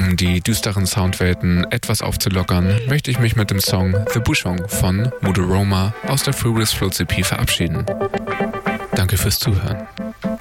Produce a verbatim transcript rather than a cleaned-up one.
Um die düsteren Soundwelten etwas aufzulockern, möchte ich mich mit dem Song The Bushong von Mudoroma aus der Furious Floats E P verabschieden. Danke fürs Zuhören.